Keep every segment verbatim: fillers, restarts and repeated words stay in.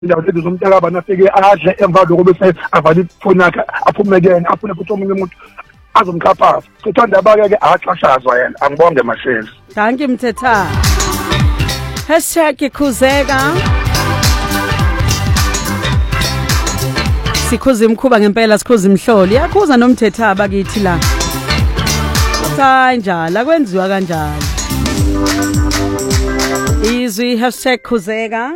indawo lezi zomntakaba nafike adle emva lokho bese avale ifoni yakhe aphume kena afune futhi omunye umuntu azomkhaphaza. Sithanda bake ke axhashazwa yena. Angibonge Mashezi. Thank you Mthetha. Hashtag Khuzeka. Sikhuza imkhuba ngempela sikhuza imhloli. Yakhuza noMthetha bakithi la. Cha njalo akwenziwa kanjalo. Izwi hashtag Khuzeka.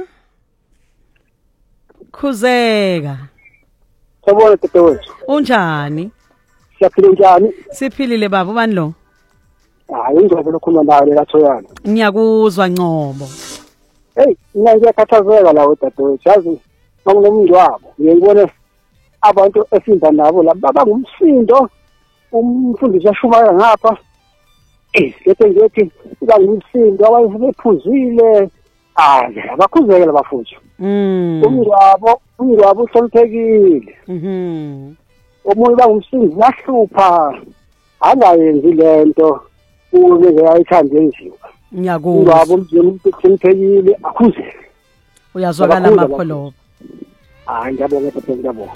Khuzeka. Sabona tete wethu. Unjani? Siyaphila njani? Siphilile baba ubani lo? Hayi ngizobe lokhuluma nawe lelathoyana. Ngiyakuzwa Ncobo. Hey, mina ngiyakhathazeka lawo tete wethu. Yazi manginomngcwabo. Ngiyibone abantu esinda nabo la baba ngumsindo. Umfundisi ashumaya ngapha. Eh, lethe ngithi uba ngumsindo wayephuzile. Ah, abakhuzeke labafuthu. Mm. Umngcwabo, umngcwabo uhloniphekile. Mhm. Omunye bangumsindo yahlupha. Angayenzi lento ube ayithande njiwa. Ngiyakuzwa. Umngcwabo uhloniphekile akhuze. Uyazwakala amapholo. Ah, ngiyabonga tete ngiyabonga.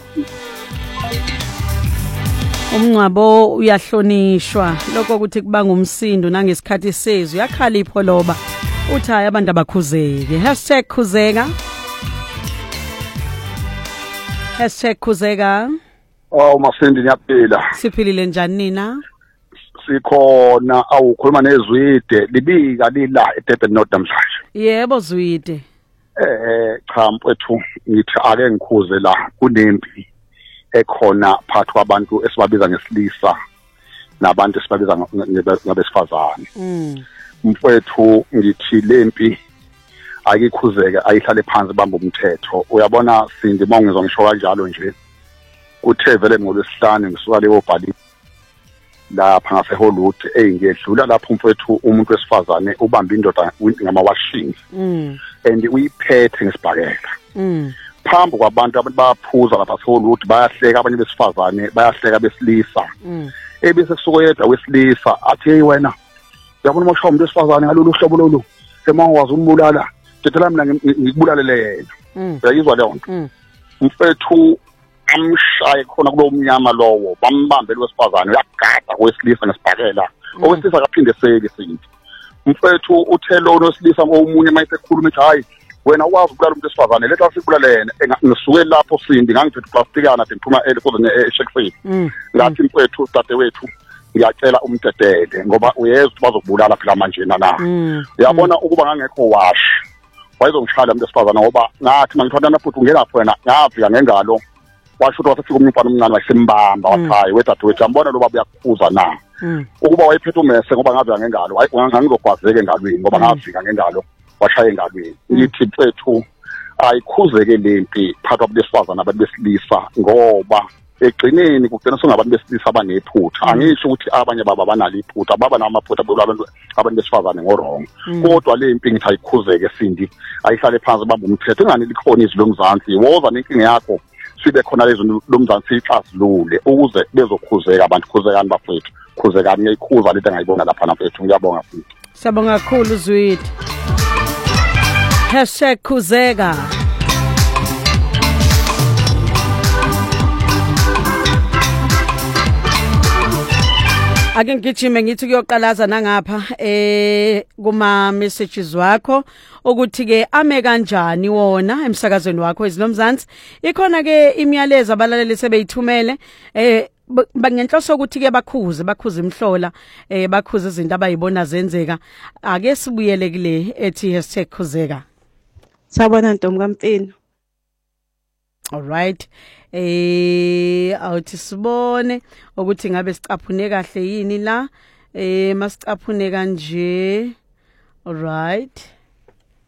Umngcwabo uyahlonishwa lokho ukuthi kuba ngumsindo nangesikhathi sezwe yakhala ipholoba uthi hayi abantu abakhuzeke hashtag Khuzeka hashtag Khuzeka. Oh Masindi ngiyaphila. Siphilile njani nina? Sikhona awukhuluma nezwide libika lila eDurban North namhlanje. Yebo Zwide. Eh cha mfethu ngithi ake ngikhuze la kunempi ekhona phakathi kwabantu esibabiza ngesilisa nabantu esibabiza ngabesifazane. Mm. Mfethu ngithi lempi ayikhuzeke ayihlale phansi bamba umthetho. Uyabona Sindi mawungizwa ngisho kanjalo nje kuthe vele ngolwesihlanu ngisuka leyo bhali lapha ngase Hollywood eyingedlula lapho mfethu umuntu wesifazane ubamba indoda ngama washing. Mm. And uyiphethe ngesibhakela. Mm. Phambi kwabantu abantu bayaphuza lapha eSolwood bayahleka abanye besifazane bayahleka besilisa. Mm. Ebese kusuka yedwa wesilisa athi hey wena uyabona uma ushaya umuntu wesifazane ngalolu hlobo lolu semangawazi umbulala thethela mina ngikubulalele yena. Uyayizwa leyo nto. Mfethu amshaye khona kulo umnyama lowo bambambe lo wesifazane uyagada kwesilisa ngesibhakela owesilisa kaphinde sele sinti. Mfethu uthelo nosilisa ngomunye mayisekhuluma ethi hayi wena wazi ukubulala umuntu wesifazane letha sikulalene ngisuke lapho Sindi ngangithethe plastikana siphuma elifozene eShakespeare. Ngathi mfethu dadewethu ngiyacela umtetele ngoba uyezwa ukuthi bazokubulala phela manje na. Uyabona ukuba ngangekho wash wayezongishaya umuntu wesifazane ngoba ngathi mangithanda naphuthu ungena khona ngavika ngengalo washo ukuthi wasefika umntwana omncane wasembamba wathi hayi wedadewethu ambona lo baba uyakuphuza na. Ukuba wayephethe umese ngoba ngavika ngengalo ngangizogwazeke engalweni ngoba ngavika ngengalo washaya engalweni. Ngithi mfethu ayikhuzeke lempi phakathi kwabesifazana nabantu besilisa ngoba egcineni kugcina songabantu besilisa abanephutha. Angisho ukuthi abanye baba banalo iphutha baba namaphutha abantu abantu besifazane ngorong. Kodwa lempi ngithi ayikhuzeke Sindi ayihlale phansi bamba umthetho ingani likhona izwi lomzansi woza nenkinga yakho sibe khona lezo lomzansi ixazulule ukuze bezokhuzeka abantu khuzekani bafethu khuzekani ngiyikhuza lento engayibona lapha mfethu ngiyabonga futhi. Siyabonga kakhulu Zwide. hashtag Khuzeka. Ake ngigijime ngithi kuyoqalaza nangapha eh kuma messages wakho ukuthi ke ame kanjani wona emsakazweni wakho ezinomzansi ikhona ke imiyalezo abalaleli sebeyithumele eh bangenhloso ukuthi ke bakhuze bakhuze imhlola eh bakhuze izinto abayibona zenzeka ake sibuyele kule ethi hashtag Khuzeka. Sabona Ntombi kaMfino. All right. Eh awuthi sibone ukuthi ngabe sicaphune kahle yini la eh masicaphune kanje. All right.